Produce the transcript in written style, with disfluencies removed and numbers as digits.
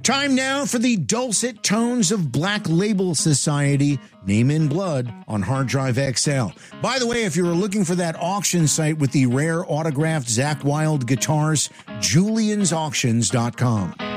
Time now for the dulcet tones of Black Label Society, Name in Blood on Hard Drive XL. By the way, if you're looking for that auction site with the rare autographed Zakk Wylde guitars, Julian'sAuctions.com.